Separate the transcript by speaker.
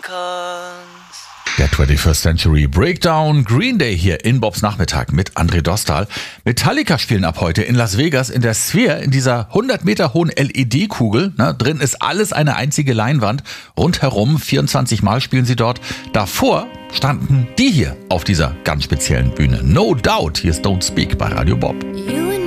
Speaker 1: Der 21st Century Breakdown, Green Day hier in Bobs Nachmittag mit André Dostal. Metallica spielen ab heute in Las Vegas in der Sphere, in dieser 100 Meter hohen LED-Kugel. Drin ist alles eine einzige Leinwand. Rundherum 24 Mal spielen sie dort. Davor standen die hier auf dieser ganz speziellen Bühne. No Doubt, hier ist Don't Speak bei Radio Bob.